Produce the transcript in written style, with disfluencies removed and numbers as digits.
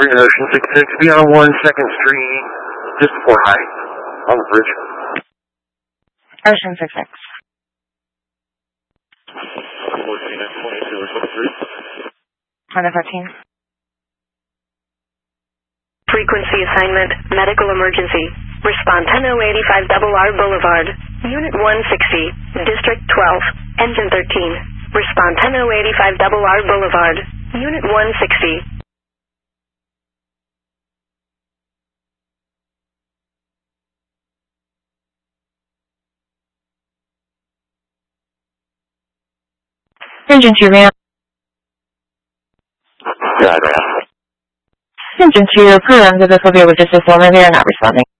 Green Ocean 66, be on 1-2nd Street, just before Heights, on the bridge. Ocean 66. 114. Frequency assignment, medical emergency. Respond 10085 RR Boulevard, Unit 160, District 12, Engine 13. Respond 10085 RR Boulevard, Unit 160. Engine 2 ramp. Yeah, ramp. Engine 2, per under the phobia with just a former, they are not responding.